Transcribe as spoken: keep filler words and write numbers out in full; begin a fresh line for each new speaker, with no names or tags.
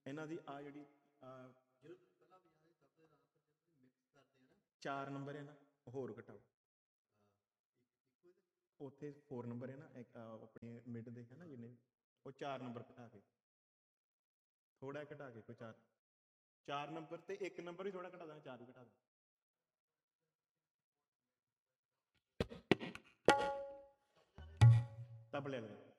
ਇਹਨਾਂ ਦੀ ਆ ਜਿਹੜੀ ਚਾਰ ਨੰਬਰ ਹੈ ਨਾ, ਹੋਰ ਘਟਾਓ। ਉੱਥੇ ਫੋਰ ਨੰਬਰ ਹੈ ਨਾ, ਇੱਕ ਆਪਣੇ ਮਿਡ ਦੇ ਹੈ ਨਾ ਜਿੰਨੇ, ਉਹ ਚਾਰ ਨੰਬਰ ਘਟਾ ਕੇ, ਥੋੜਾ ਘਟਾ ਕੇ ਕੋਈ ਚਾਰ ਚਾਰ ਨੰਬਰ ਤੇ ਇੱਕ ਨੰਬਰ ਵੀ ਥੋੜਾ ਘਟਾ ਦੇਣਾ, ਚਾਰ ਵੀ ਘਟਾ ਦੇਣਾ। ਤਬਲੇ ਵਾਲੇ